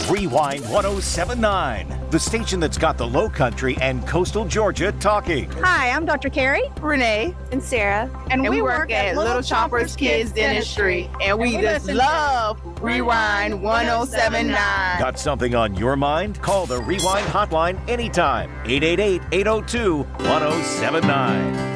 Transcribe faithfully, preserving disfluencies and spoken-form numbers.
Rewind one oh seven point nine, the station that's got the Low Country and coastal Georgia talking. Hi, I'm Doctor Carrie, Renee, and Sarah, and, and we, we work, work at Little Choppers Kids Dentistry, and we, and we just love Rewind one oh seven point nine. Got something on your mind? Call the Rewind hotline anytime. eight eight eight, eight oh two, one oh seven nine.